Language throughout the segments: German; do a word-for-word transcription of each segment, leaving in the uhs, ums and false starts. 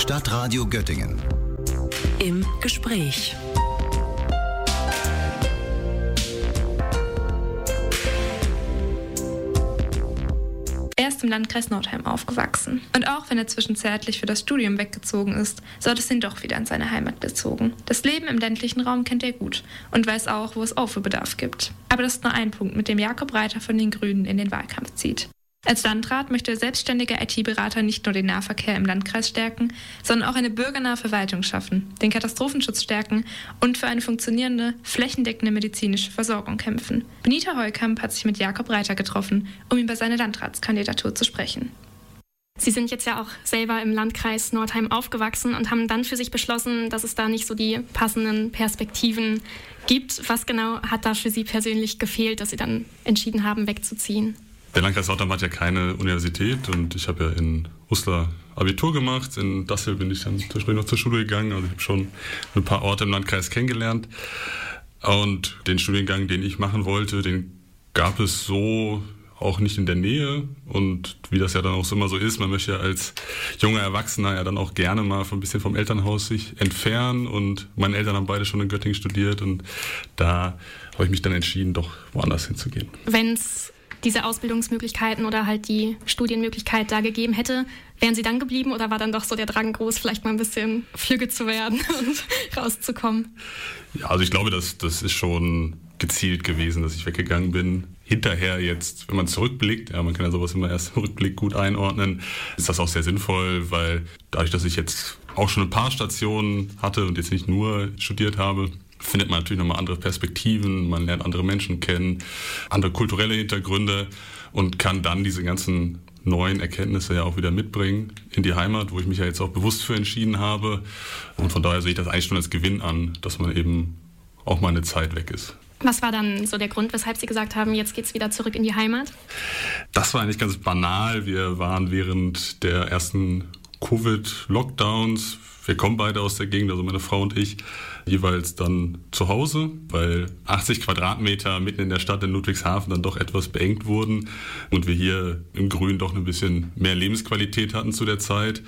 Stadtradio Göttingen. Im Gespräch. Er ist im Landkreis Nordheim aufgewachsen. Und auch wenn er zwischenzeitlich für das Studium weggezogen ist, so hat es ihn doch wieder in seine Heimat gezogen. Das Leben im ländlichen Raum kennt er gut und weiß auch, wo es Aufholbedarf gibt. Aber das ist nur ein Punkt, mit dem Jakob Reiter von den Grünen in den Wahlkampf zieht. Als Landrat möchte der selbstständige I T-Berater nicht nur den Nahverkehr im Landkreis stärken, sondern auch eine bürgernahe Verwaltung schaffen, den Katastrophenschutz stärken und für eine funktionierende, flächendeckende medizinische Versorgung kämpfen. Benita Heukamp hat sich mit Jakob Reiter getroffen, um über seine Landratskandidatur zu sprechen. Sie sind jetzt ja auch selber im Landkreis Nordheim aufgewachsen und haben dann für sich beschlossen, dass es da nicht so die passenden Perspektiven gibt. Was genau hat da für Sie persönlich gefehlt, dass Sie dann entschieden haben, wegzuziehen? Der Landkreis Nordheim hat ja keine Universität und ich habe ja in Uslar Abitur gemacht. In Dassel bin ich dann zwischendurch noch zur Schule gegangen. Also ich habe schon ein paar Orte im Landkreis kennengelernt. Und den Studiengang, den ich machen wollte, den gab es so auch nicht in der Nähe. Und wie das ja dann auch immer so ist, man möchte ja als junger Erwachsener ja dann auch gerne mal ein bisschen vom Elternhaus sich entfernen. Und meine Eltern haben beide schon in Göttingen studiert und da habe ich mich dann entschieden, doch woanders hinzugehen. Wenn's diese Ausbildungsmöglichkeiten oder halt die Studienmöglichkeit da gegeben hätte, wären Sie dann geblieben oder war dann doch so der Drang groß, vielleicht mal ein bisschen flügge zu werden und rauszukommen? Ja, also ich glaube, das, das ist schon gezielt gewesen, dass ich weggegangen bin. Hinterher jetzt, wenn man zurückblickt, ja, man kann ja sowas immer erst im Rückblick gut einordnen, ist das auch sehr sinnvoll, weil dadurch, dass ich jetzt auch schon ein paar Stationen hatte und jetzt nicht nur studiert habe, findet man natürlich nochmal andere Perspektiven, man lernt andere Menschen kennen, andere kulturelle Hintergründe und kann dann diese ganzen neuen Erkenntnisse ja auch wieder mitbringen in die Heimat, wo ich mich ja jetzt auch bewusst für entschieden habe. Und von daher sehe ich das eigentlich schon als Gewinn an, dass man eben auch mal eine Zeit weg ist. Was war dann so der Grund, weshalb Sie gesagt haben, jetzt geht's wieder zurück in die Heimat? Das war eigentlich ganz banal. Wir waren während der ersten Covid-Lockdowns, wir kommen beide aus der Gegend, also meine Frau und ich, jeweils dann zu Hause, weil achtzig Quadratmeter mitten in der Stadt in Ludwigshafen dann doch etwas beengt wurden und wir hier im Grün doch ein bisschen mehr Lebensqualität hatten zu der Zeit.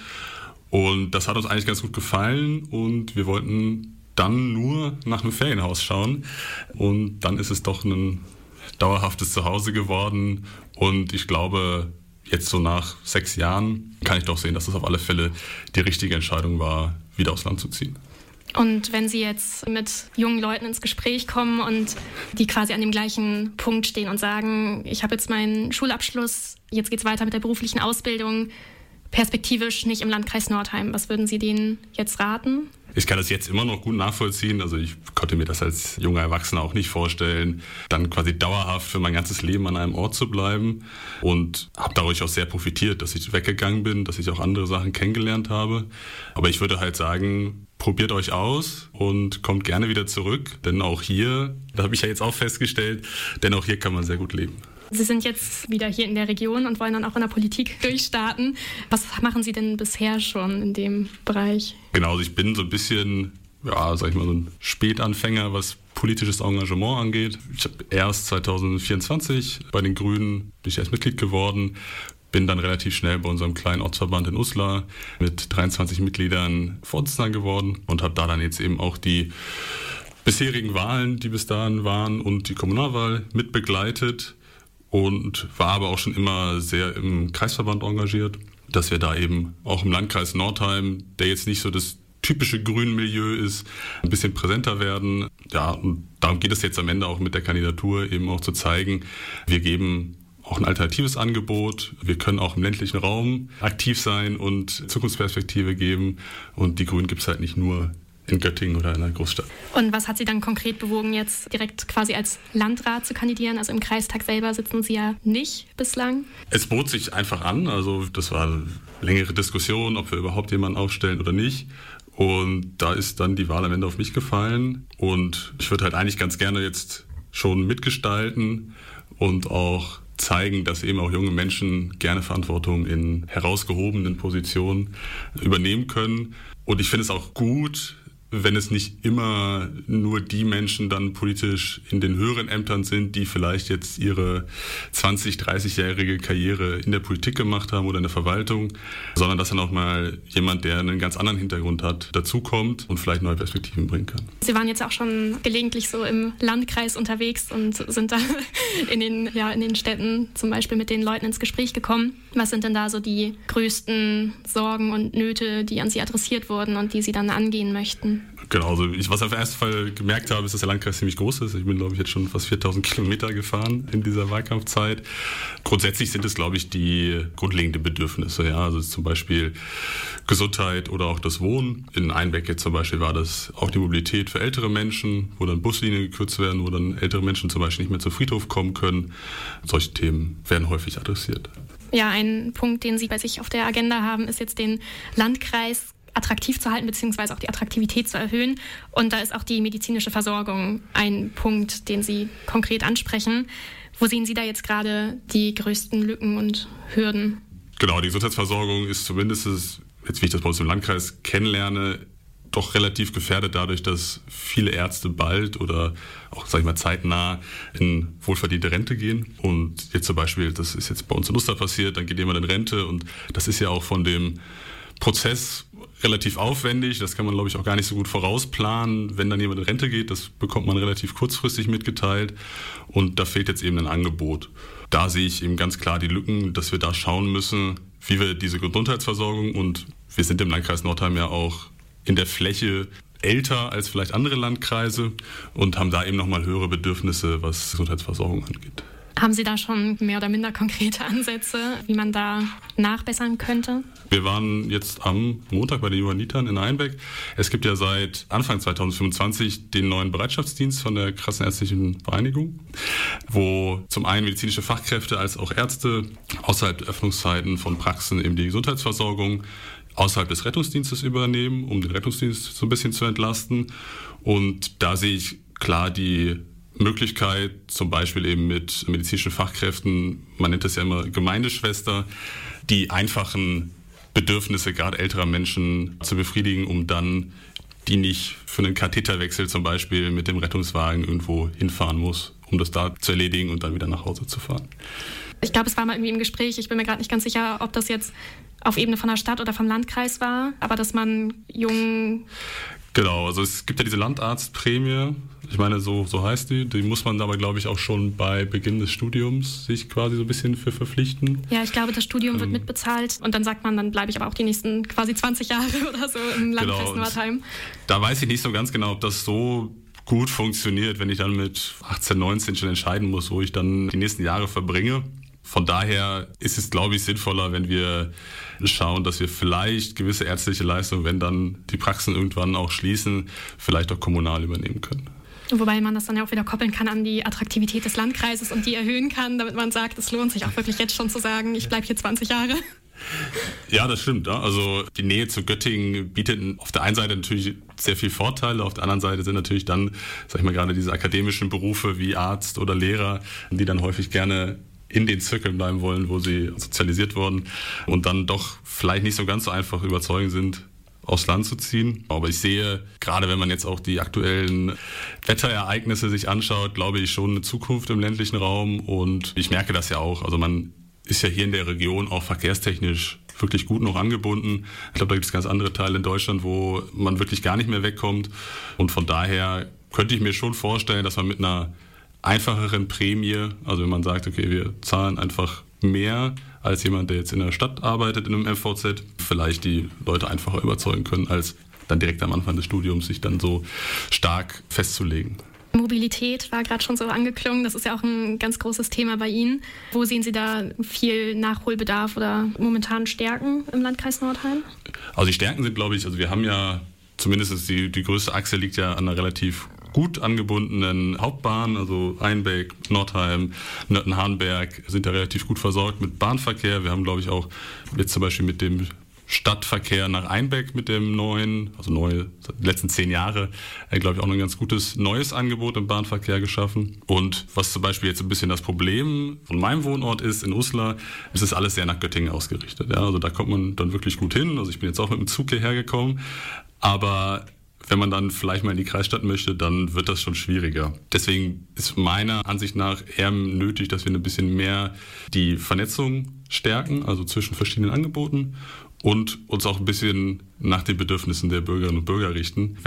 Und das hat uns eigentlich ganz gut gefallen und wir wollten dann nur nach einem Ferienhaus schauen und dann ist es doch ein dauerhaftes Zuhause geworden und ich glaube, jetzt so nach sechs Jahren kann ich doch sehen, dass das auf alle Fälle die richtige Entscheidung war, wieder aufs Land zu ziehen. Und wenn Sie jetzt mit jungen Leuten ins Gespräch kommen und die quasi an dem gleichen Punkt stehen und sagen, ich habe jetzt meinen Schulabschluss, jetzt geht's weiter mit der beruflichen Ausbildung, perspektivisch nicht im Landkreis Nordheim, was würden Sie denen jetzt raten? Ich kann das jetzt immer noch gut nachvollziehen. Also ich konnte mir das als junger Erwachsener auch nicht vorstellen, dann quasi dauerhaft für mein ganzes Leben an einem Ort zu bleiben. Und habe dadurch auch sehr profitiert, dass ich weggegangen bin, dass ich auch andere Sachen kennengelernt habe. Aber ich würde halt sagen, probiert euch aus und kommt gerne wieder zurück. Denn auch hier, da habe ich ja jetzt auch festgestellt, denn auch hier kann man sehr gut leben. Sie sind jetzt wieder hier in der Region und wollen dann auch in der Politik durchstarten. Was machen Sie denn bisher schon in dem Bereich? Genau, also ich bin so ein bisschen, ja, sag ich mal, so ein Spätanfänger, was politisches Engagement angeht. Ich habe erst zwanzig vierundzwanzig bei den Grünen, bin ich erst Mitglied geworden, bin dann relativ schnell bei unserem kleinen Ortsverband in Uslar mit dreiundzwanzig Mitgliedern Vorsitzender geworden und habe da dann jetzt eben auch die bisherigen Wahlen, die bis dahin waren und die Kommunalwahl mit begleitet. Und war aber auch schon immer sehr im Kreisverband engagiert, dass wir da eben auch im Landkreis Nordheim, der jetzt nicht so das typische Grünmilieu ist, ein bisschen präsenter werden. Ja, und darum geht es jetzt am Ende auch mit der Kandidatur eben auch zu zeigen, wir geben auch ein alternatives Angebot. Wir können auch im ländlichen Raum aktiv sein und Zukunftsperspektive geben. Und die Grünen gibt es halt nicht nur in Göttingen oder in einer Großstadt. Und was hat Sie dann konkret bewogen, jetzt direkt quasi als Landrat zu kandidieren? Also im Kreistag selber sitzen Sie ja nicht bislang. Es bot sich einfach an. Also das war eine längere Diskussion, ob wir überhaupt jemanden aufstellen oder nicht. Und da ist dann die Wahl am Ende auf mich gefallen. Und ich würde halt eigentlich ganz gerne jetzt schon mitgestalten und auch zeigen, dass eben auch junge Menschen gerne Verantwortung in herausgehobenen Positionen übernehmen können. Und ich finde es auch gut, wenn es nicht immer nur die Menschen dann politisch in den höheren Ämtern sind, die vielleicht jetzt ihre zwanzig-, dreißigjährige Karriere in der Politik gemacht haben oder in der Verwaltung, sondern dass dann auch mal jemand, der einen ganz anderen Hintergrund hat, dazukommt und vielleicht neue Perspektiven bringen kann. Sie waren jetzt auch schon gelegentlich so im Landkreis unterwegs und sind da in den, ja, in den Städten zum Beispiel mit den Leuten ins Gespräch gekommen. Was sind denn da so die größten Sorgen und Nöte, die an Sie adressiert wurden und die Sie dann angehen möchten? Genau, also ich, was ich auf den ersten Fall gemerkt habe, ist, dass der Landkreis ziemlich groß ist. Ich bin, glaube ich, jetzt schon fast viertausend Kilometer gefahren in dieser Wahlkampfzeit. Grundsätzlich sind es, glaube ich, die grundlegenden Bedürfnisse. Ja? Also zum Beispiel Gesundheit oder auch das Wohnen. In Einbeck jetzt zum Beispiel war das auch die Mobilität für ältere Menschen, wo dann Buslinien gekürzt werden, wo dann ältere Menschen zum Beispiel nicht mehr zum Friedhof kommen können. Solche Themen werden häufig adressiert. Ja, ein Punkt, den Sie bei sich auf der Agenda haben, ist jetzt den Landkreis attraktiv zu halten, beziehungsweise auch die Attraktivität zu erhöhen. Und da ist auch die medizinische Versorgung ein Punkt, den Sie konkret ansprechen. Wo sehen Sie da jetzt gerade die größten Lücken und Hürden? Genau, die Gesundheitsversorgung ist zumindest, jetzt wie ich das bei uns im Landkreis kennenlerne, doch relativ gefährdet dadurch, dass viele Ärzte bald oder auch, sag ich mal, zeitnah in wohlverdiente Rente gehen. Und jetzt zum Beispiel, das ist jetzt bei uns in Uster passiert, dann geht jemand in Rente und das ist ja auch von dem Prozess relativ aufwendig. Das kann man, glaube ich, auch gar nicht so gut vorausplanen. Wenn dann jemand in Rente geht, das bekommt man relativ kurzfristig mitgeteilt und da fehlt jetzt eben ein Angebot. Da sehe ich eben ganz klar die Lücken, dass wir da schauen müssen, wie wir diese Gesundheitsversorgung, und wir sind im Landkreis Nordheim ja auch in der Fläche älter als vielleicht andere Landkreise und haben da eben nochmal höhere Bedürfnisse, was Gesundheitsversorgung angeht. Haben Sie da schon mehr oder minder konkrete Ansätze, wie man da nachbessern könnte? Wir waren jetzt am Montag bei den Johannitern in Einbeck. Es gibt ja seit Anfang zweitausendfünfundzwanzig den neuen Bereitschaftsdienst von der Kassenärztlichen Vereinigung, wo zum einen medizinische Fachkräfte als auch Ärzte außerhalb der Öffnungszeiten von Praxen eben die Gesundheitsversorgung außerhalb des Rettungsdienstes übernehmen, um den Rettungsdienst so ein bisschen zu entlasten. Und da sehe ich klar die Möglichkeit, zum Beispiel eben mit medizinischen Fachkräften, man nennt das ja immer Gemeindeschwester, die einfachen Bedürfnisse gerade älterer Menschen zu befriedigen, um dann die nicht für einen Katheterwechsel zum Beispiel mit dem Rettungswagen irgendwo hinfahren muss, um das da zu erledigen und dann wieder nach Hause zu fahren. Ich glaube, es war mal irgendwie im Gespräch, ich bin mir gerade nicht ganz sicher, ob das jetzt auf Ebene von der Stadt oder vom Landkreis war, aber dass man jungen... Genau, also es gibt ja diese Landarztprämie, ich meine, so, so heißt die, die muss man aber, glaube ich, auch schon bei Beginn des Studiums sich quasi so ein bisschen für verpflichten. Ja, ich glaube, das Studium ähm, wird mitbezahlt und dann sagt man, dann bleibe ich aber auch die nächsten quasi zwanzig Jahre oder so im Landkreis genau, Nordheim. Da weiß ich nicht so ganz genau, ob das so gut funktioniert, wenn ich dann mit achtzehn, neunzehn schon entscheiden muss, wo ich dann die nächsten Jahre verbringe. Von daher ist es, glaube ich, sinnvoller, wenn wir schauen, dass wir vielleicht gewisse ärztliche Leistungen, wenn dann die Praxen irgendwann auch schließen, vielleicht auch kommunal übernehmen können. Wobei man das dann ja auch wieder koppeln kann an die Attraktivität des Landkreises und die erhöhen kann, damit man sagt, es lohnt sich auch wirklich jetzt schon zu sagen, ich bleibe hier zwanzig Jahre. Ja, das stimmt. Ja. Also die Nähe zu Göttingen bietet auf der einen Seite natürlich sehr viel Vorteile, auf der anderen Seite sind natürlich dann, sag ich mal, gerade diese akademischen Berufe wie Arzt oder Lehrer, die dann häufig gerne in den Zirkeln bleiben wollen, wo sie sozialisiert wurden und dann doch vielleicht nicht so ganz so einfach überzeugend sind, aufs Land zu ziehen. Aber ich sehe, gerade wenn man jetzt auch die aktuellen Wetterereignisse sich anschaut, glaube ich schon eine Zukunft im ländlichen Raum und ich merke das ja auch. Also man ist ja hier in der Region auch verkehrstechnisch wirklich gut noch angebunden. Ich glaube, da gibt es ganz andere Teile in Deutschland, wo man wirklich gar nicht mehr wegkommt und von daher könnte ich mir schon vorstellen, dass man mit einer einfacheren Prämie, also wenn man sagt, okay, wir zahlen einfach mehr als jemand, der jetzt in der Stadt arbeitet in einem M V Z, vielleicht die Leute einfacher überzeugen können, als dann direkt am Anfang des Studiums sich dann so stark festzulegen. Mobilität war gerade schon so angeklungen, das ist ja auch ein ganz großes Thema bei Ihnen. Wo sehen Sie da viel Nachholbedarf oder momentan Stärken im Landkreis Nordheim? Also die Stärken sind, glaube ich, also wir haben ja zumindest die, die größte Achse liegt ja an einer relativ gut angebundenen Hauptbahn, also Einbeck, Nordheim, Nöthen-Harnberg sind da relativ gut versorgt mit Bahnverkehr. Wir haben, glaube ich, auch jetzt zum Beispiel mit dem Stadtverkehr nach Einbeck mit dem neuen, also neu, die letzten zehn Jahre, äh, glaube ich, auch noch ein ganz gutes neues Angebot im Bahnverkehr geschaffen. Und was zum Beispiel jetzt ein bisschen das Problem von meinem Wohnort ist, in Uslar, ist es alles sehr nach Göttingen ausgerichtet. Ja? Also da kommt man dann wirklich gut hin. Also ich bin jetzt auch mit dem Zug hierher gekommen, aber Wenn man dann vielleicht mal in die Kreisstadt möchte, dann wird das schon schwieriger. Deswegen ist meiner Ansicht nach eher nötig, dass wir ein bisschen mehr die Vernetzung stärken, also zwischen verschiedenen Angeboten, und uns auch ein bisschen nach den Bedürfnissen der Bürgerinnen und Bürger richten.